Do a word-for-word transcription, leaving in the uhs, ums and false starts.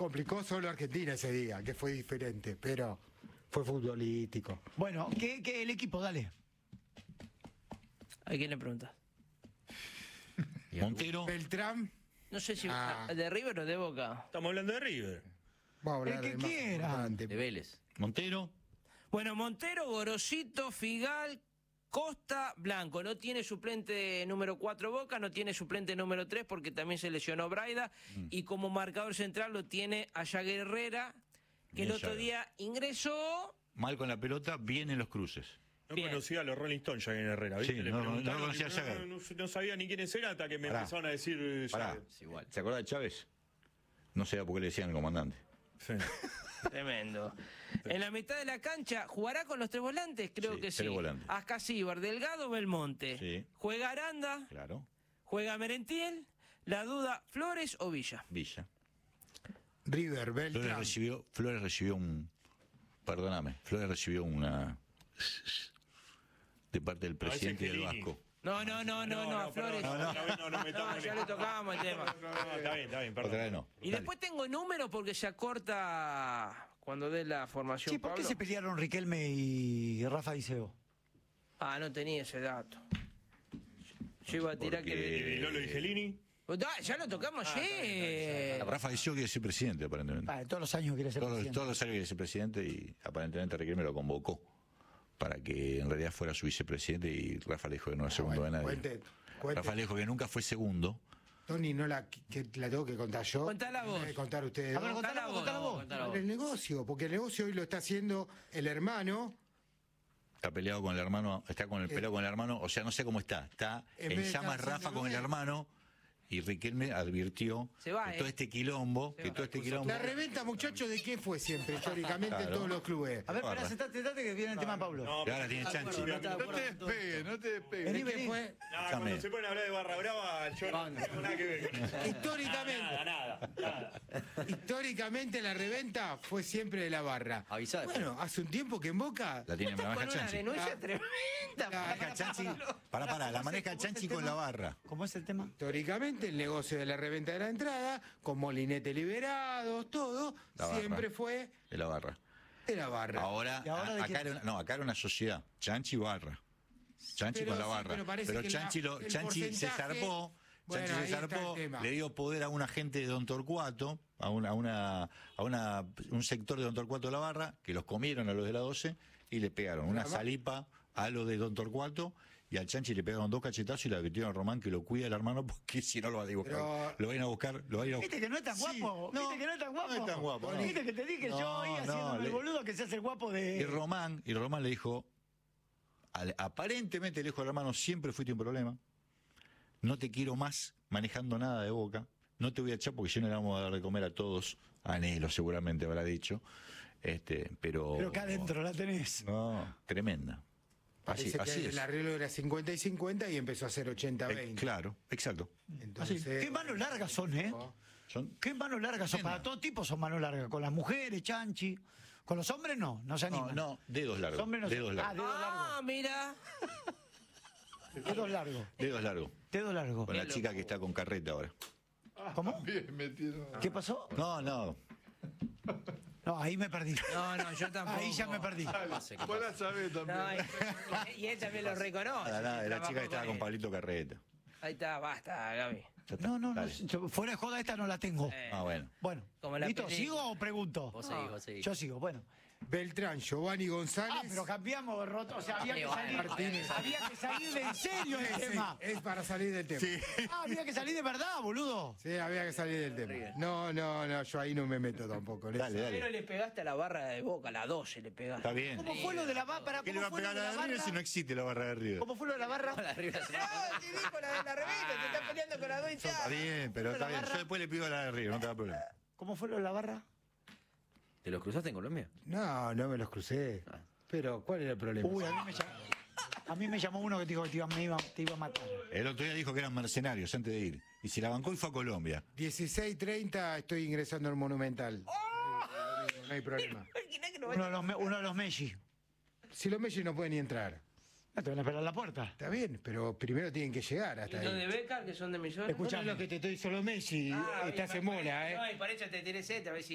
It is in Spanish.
complicó solo Argentina ese día, que fue diferente, pero fue futbolístico. Bueno, ¿qué, qué el equipo? Dale. ¿A quién le preguntas? Montero. Beltrán. No sé si Ah. de River o de Boca. Estamos hablando de River. Vamos a hablar El que del más quiera. importante. De Vélez. Montero. Bueno, Montero, Gorosito, Figal, Costa, Blanco. No tiene suplente número cuatro Boca, no tiene suplente número tres porque también se lesionó Braida. Mm. Y como marcador central lo tiene Ayagué Herrera, que Bien, el otro Ayagué. día ingresó. Mal con la pelota, bien en los cruces. No Bien. conocía a los Rolling Stones ya en Herrera, ¿viste? Sí, Le no, no, preguntaron no conocía y a Jagger. no, no- no sabía ni quiénes eran hasta que me Pará. empezaron a decir eh, Pará. Jagger. Es igual. ¿Se acuerda de Chávez? No sé por qué le decían el comandante. Sí. Tremendo. En la mitad de la cancha, ¿jugará con los tres volantes? Creo Sí, que sí. tres volantes. Ascasíbar, Delgado, Belmonte. Sí. ¿Juega Aranda? Claro. ¿Juega Merentiel? La duda, ¿Flores o Villa? Villa. River, Flores Beltrán. recibió, Flores recibió un... Perdóname. Flores recibió una... de parte del presidente del Angelini. Vasco. No, no, no, no, no, a Flores. perdón, No, otra vez no, no metamos ya en- le tocábamos el tema. No, no, está bien, está bien, perdón. Otra vez no. Y Dale. después tengo números porque se acorta cuando dé la formación. Sí, ¿por qué Pablo. se pelearon Riquelme y Rafa Diceo? Ah, no tenía ese dato. Yo iba a tirar Porque- que... ¿Y Lolo y Gelini? Ah, ya lo tocamos ayer. Rafa Diceo quiere ser presidente, aparentemente. Ah, todos los años quiere ser Todos, los- presidente. todos los años quiere ser presidente y aparentemente Riquelme lo convocó para que en realidad fuera su vicepresidente y Rafa le dijo que no era segundo bueno, de nadie. cuente, cuente. Rafa le dijo que nunca fue segundo. Tony, no la, que la tengo que contar yo. Contala vos. La tengo que contar ustedes. A ver, dos. contala vos, contala vos. contala vos. El negocio, porque el negocio hoy lo está haciendo el hermano. Está peleado con el hermano, está con el peleado con el hermano, o sea, no sé cómo está. Está En en vez de llamas estar Rafa haciendo con el bien. hermano y Riquelme advirtió Se va, que todo eh. este quilombo, que va. todo este quilombo. La reventa, muchachos, ¿de qué fue siempre, históricamente, en Claro. todos los clubes? A ver, Barra. espera, sentate, sentate que viene el tema de Pablo. No, Y ahora tiene Chanchi. No está de No acuerdo te con todo despegues, no te despegues. Vení, ¿De qué vení. fue? No, Déjame. cuando se ponen a hablar de Barra Brava, yo no tengo nada que ver con eso. Históricamente, Nada, nada, nada. históricamente la reventa fue siempre de la barra. Avisá después. Bueno, hace un tiempo que en Boca La tiene, la Con maneja una Chanchi. denuncia Ah. tremenda. Ah, Maneja Chanchi. Pará, pará, la maneja ¿Cómo es el Chanchi con tema? la barra. ¿Cómo es el tema? históricamente el negocio de la reventa de la entrada, con molinete liberados, todo, La barra. siempre fue De la barra. de la barra. Ahora, ¿Y ahora de a- quién? acá era una, no, acá era una sociedad. Chanchi barra. Chanchi Pero con la sí, barra. pero parece Pero que Chanchi, la- lo- el Chanchi se porcentaje- zarpó. Bueno, Chanchi ahí se está el zarpó, tema. le dio poder a un agente de Don Torcuato, a una, a una, a una, un sector de Don Torcuato de la barra, que los comieron a los de la doce y le pegaron una Además- salipa a los de Don Torcuato y al Chanchi le pegaron dos cachetazos y le advirtieron a Román que lo cuida el hermano porque si no lo va a dibujar. Pero- Lo van a buscar, lo van a ir a ¿Viste que no es tan Sí, guapo? no, ¿Viste que no es tan guapo? no es tan guapo, no. ¿Viste que te dije No, yo ahí no, haciéndome le- el boludo que se hace el guapo de... Y Román, y Román le dijo, al- aparentemente le dijo al hermano, siempre fuiste un problema, no te quiero más manejando nada de Boca, no te voy a echar porque si no le vamos a dar de comer a todos, a Anhelo seguramente habrá dicho, este, pero... Pero acá adentro la tenés. No, tremenda. Así, Parece así que es. el arreglo era cincuenta y cincuenta y empezó a ser ochenta Eh, veinte. claro, exacto. Entonces, Qué manos largas son, ¿eh? Son, Qué manos largas son. Para todo tipo son manos largas. Con las mujeres, chanchi. Con los hombres no, no se no, animan. no, dedos largos. Los hombres no se- Dedos Ah, largos. dedos Ah, largos. mira. Dedos largos. Dedos largos. Dedos largos. Con la chica que está con carreta ahora. ¿Cómo? Bien metido. ¿Qué pasó? No, no. No, ahí me perdí. No, no, yo tampoco. Ahí ya me perdí. Pase, que Vos pase. la sabés también. No, y, y él también lo reconoce. Nada, nada, la Trabajó chica que estaba con él. Pablito Carreta. Ahí está, basta, Gaby. Ya está, No, no, no. dale. yo- Fuera de joda esta no la tengo. Eh. Ah, bueno. Bueno. Como la ¿Listo? película. ¿Sigo o pregunto? Vos seguís, vos seguís. Yo sigo, bueno. Beltrán, Giovanni González. Ah, pero cambiamos de roto. O sea, había que Vale, salir. Martínez. Había que salir de en serio del Sí, tema. es para salir del tema. Sí. Ah, había que salir de verdad, boludo. había que salir del tema. No, no, no, yo ahí no me meto tampoco. en Dale, eso. Pero dale. le pegaste a la barra de Boca, a la doce le pegaste. Está bien. ¿Cómo fue lo de la barra? ¿Qué le va a pegar a la de River si no existe la barra de River? ¿Cómo fue lo de la barra? La River se- No, te dijo la de la revista, te estás peleando con la dos hinchadas. Está bien, pero está la bien. barra? Yo después le pido a la de River, no te da problema. ¿Cómo fue lo de la barra? ¿Te los cruzaste en Colombia? No, no me los crucé. Pero, ¿cuál era el problema? Uy, a mí me llamó, a mí me llamó uno que te dijo que te iba, me iba- te iba a matar. El otro día dijo que eran mercenarios antes de ir. Y se la bancó y fue a Colombia. dieciséis treinta estoy ingresando al Monumental. No hay problema. Uno de los, me- uno de los Messi. Si los Messi no pueden ni entrar. No te van a esperar en la puerta. Está bien, pero primero tienen que llegar ¿Y hasta los de ahí. Beca, que son de Millones? Escuchá lo que te estoy diciendo, Messi. Ah, Estás en mola, ¿eh? No, y para eso te tiré Z, a ver si